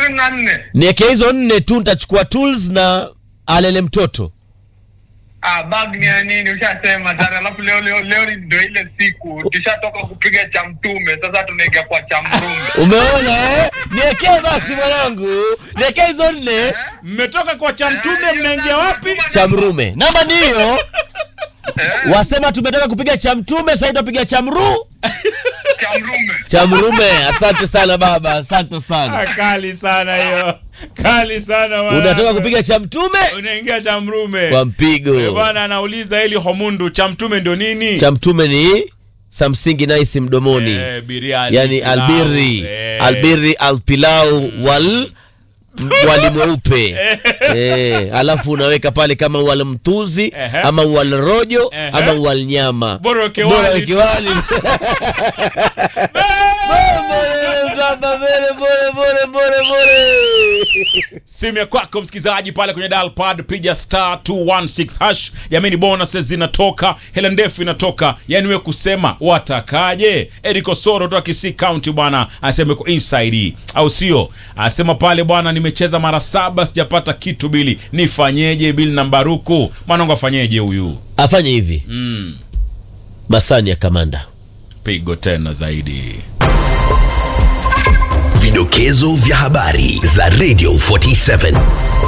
24. Niweke hizo 4 tu, nitachukua tools na alele mtoto. Bag ni ya nini ushasema tena, alafu leo ndio ile siku tushatoka kupiga cha mtume, sasa tunaingia kwa cha mrume. Umeona Niwekee basi mwanangu. Niwekee hizo 4. Mmetoka kwa cha mtume mnaingia wapi? Cha mrume. Namba ni hiyo. Wasema tumetoka kupiga cha mtume, sasa tunapiga cha mru. Cha mrume. Asante sana baba, asante sana. Kali sana hiyo. Kali sana bwana. Unatoka kupiga cha mtume, unaingia cha mrume kwa mpigo. Bwana anauliza hili homundu, cha mtume ndio nini? Cha mtume ni samsingi nice mdomoni. Biriani. Yani albiri. Albiri alpilau wali mweupe. Alafu unaweka pale kama wali mtuzi, ama wali rojo, ama wali nyama. Bora wali. Simu ya kwako msikizaji pale kwenye dial pad, piga *216#. Jamani, bonuses zinatoka, hela ndefu inatoka. Yani wewe kusema watakaje? Eriko Soro kutoka Kisii County bwana anasema kwa inside, au sio? Anasema pale bwana, nimecheza mara 7 sijapata kitu bili. Nifanyeje bili na Baruku? Mwanangu afanyeje huyu? Afanye hivi. Masani ya kamanda. Pigo tena zaidi. Vidokezo vya habari za Radio 47.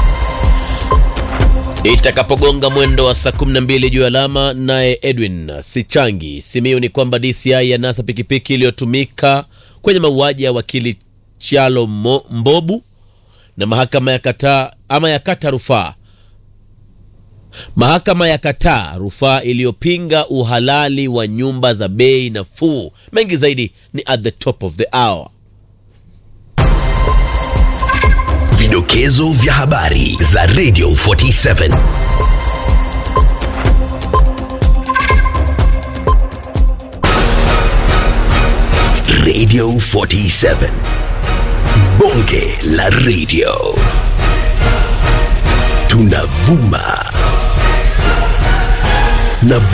Itakapogonga mwendo wa saa 12 juu alama, naye Edwin Sichangi Simiyu ni kwamba DCI yanasa pikipiki iliyotumika kwenye mauaji ya wakili Chalo Mbobu, na mahakama yakata rufaa. Mahakama yakataa rufaa iliyopinga uhalali wa nyumba za bei nafuu. Mengi zaidi ni at the top of the hour. Vidokezo vya habari za Radio 47. Radio 47. Bonge la radio. Tunavuma na